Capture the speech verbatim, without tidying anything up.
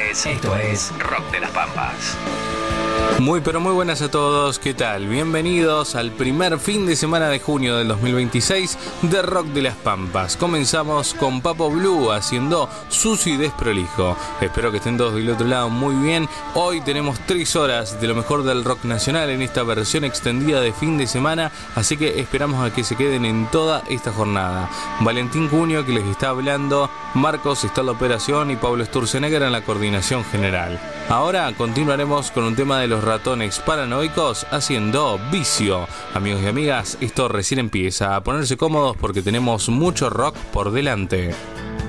es, esto es Rock de las Pampas. Muy pero muy buenas a todos, ¿qué tal? Bienvenidos al primer fin de semana de junio del dos mil veintiséis de Rock de las Pampas. Comenzamos con Papo Blue haciendo Sucio y Desprolijo. Espero que estén todos del otro lado muy bien. Hoy tenemos tres horas de lo mejor del rock nacional en esta versión extendida de fin de semana, así que esperamos a que se queden en toda esta jornada. Valentín Cunio que les está hablando, Marcos está en la operación y Pablo Sturzenegger en la coordinación general. Ahora continuaremos con un tema de los Ratones Paranoicos haciendo Vicio. Amigos y amigas, esto recién empieza. A ponerse cómodos porque tenemos mucho rock por delante.